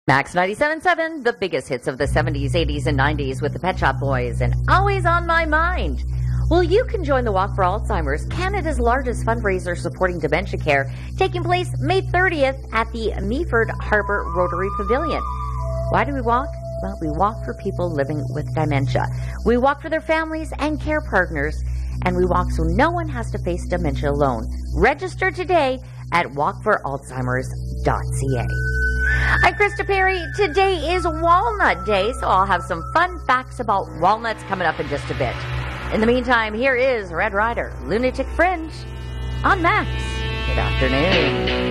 Max 97.7, the biggest hits of the 70s, 80s, and 90s with the Pet Shop Boys, and always on my mind. Well, you can join the Walk for Alzheimer's, Canada's largest fundraiser supporting dementia care, taking place May 30th at the Meaford Harbour Rotary Pavilion. Why do we walk? Well, we walk for people living with dementia. We walk for their families and care partners, and we walk so no one has to face dementia alone. Register today at walkforalzheimers.ca. I'm Krista Perry. Today is Walnut Day, so I'll have some fun facts about walnuts coming up in just a bit. In the meantime, here is Red Rider, Lunatic Fringe on Max. Good afternoon.